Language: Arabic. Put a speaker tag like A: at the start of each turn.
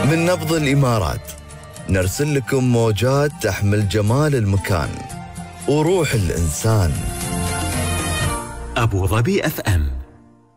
A: من نبض الإمارات نرسل لكم موجات تحمل جمال المكان وروح الإنسان.
B: أبو ظبي FM